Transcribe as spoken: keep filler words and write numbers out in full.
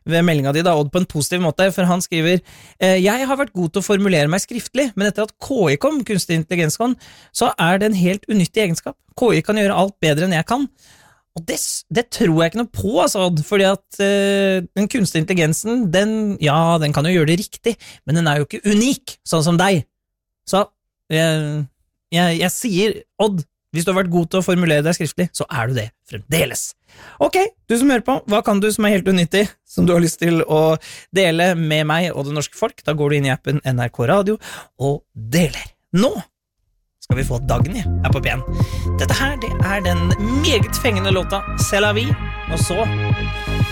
ved meldinga di da, Odd, på en positiv måte, for han skriver eh, jeg har vært god til å formulere meg skriftlig, men etter at K I kom, kunstig intelligens kom, så er det en helt unyttig egenskap. K I kan gjøre alt bedre enn jeg kan. Og det, det tror jeg ikke noe på, altså, Odd, fordi at eh, den kunstige intelligensen, den, ja, den kan jo gjøre det riktig, men den er jo ikke unik, sånn som deg. Så jeg, jeg, jeg sier, Odd, hvis du har vært god til å formulere deg skriftlig, så er du det fremdeles. Ok, du som hører på, hva kan du som er helt unyttig, som du har lyst til å dele med meg og det norske folk? Da går du inn i appen N R K Radio og deler. Nå skal vi få Dagny her på P en. Dette her, det er den meget fengende låta C'est la vie, og så